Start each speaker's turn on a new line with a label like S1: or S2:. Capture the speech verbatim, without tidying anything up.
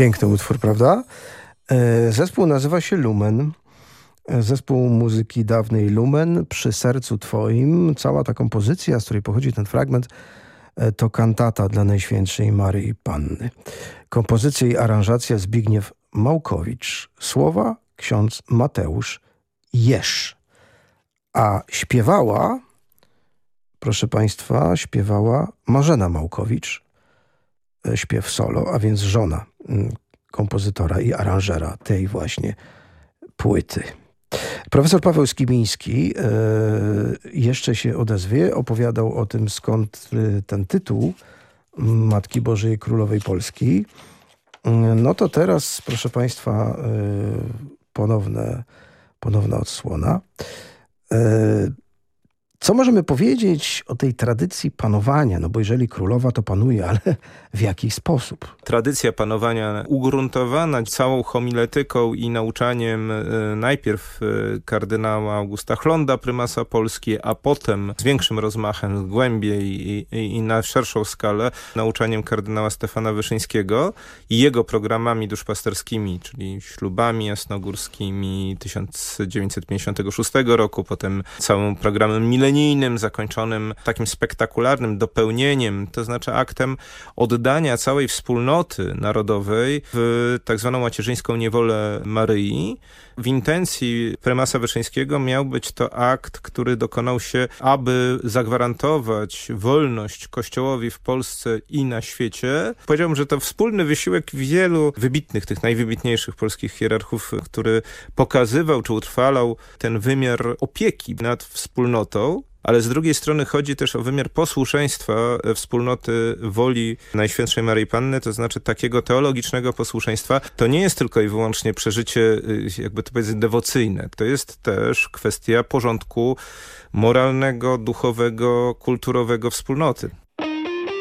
S1: Piękny utwór, prawda? Zespół nazywa się Lumen. Zespół muzyki dawnej Lumen. Przy sercu twoim. Cała ta kompozycja, z której pochodzi ten fragment, to kantata dla Najświętszej Maryi Panny. Kompozycja i aranżacja Zbigniew Małkowicz. Słowa ksiądz Mateusz Jesz. A śpiewała, proszę państwa, śpiewała Marzena Małkowicz. Śpiew solo, a więc żona kompozytora i aranżera tej właśnie płyty. Profesor Paweł Skimiński e, jeszcze się odezwie, opowiadał o tym, skąd ten tytuł Matki Bożej Królowej Polski. No to teraz, proszę państwa, e, ponowne, ponowna odsłona. E, Co możemy powiedzieć o tej tradycji panowania? No bo jeżeli królowa, to panuje, ale w jaki sposób?
S2: Tradycja panowania ugruntowana całą homiletyką i nauczaniem y, najpierw y, kardynała Augusta Chlonda, prymasa Polski, a potem z większym rozmachem, głębiej i, i, i na szerszą skalę nauczaniem kardynała Stefana Wyszyńskiego i jego programami duszpasterskimi, czyli ślubami jasnogórskimi tysiąc dziewięćset pięćdziesiątego szóstego roku, potem całym programem milenijnym, zakończonym takim spektakularnym dopełnieniem, to znaczy aktem oddania całej wspólnoty narodowej w tak zwaną macierzyńską niewolę Maryi. W intencji prymasa Wyszyńskiego miał być to akt, który dokonał się, aby zagwarantować wolność Kościołowi w Polsce i na świecie. Powiedziałbym, że to wspólny wysiłek wielu wybitnych, tych najwybitniejszych polskich hierarchów, który pokazywał czy utrwalał ten wymiar opieki nad wspólnotą. Ale z drugiej strony chodzi też o wymiar posłuszeństwa wspólnoty woli Najświętszej Maryi Panny, to znaczy takiego teologicznego posłuszeństwa. To nie jest tylko i wyłącznie przeżycie, jakby to powiedzieć, dewocyjne. To jest też kwestia porządku moralnego, duchowego, kulturowego wspólnoty.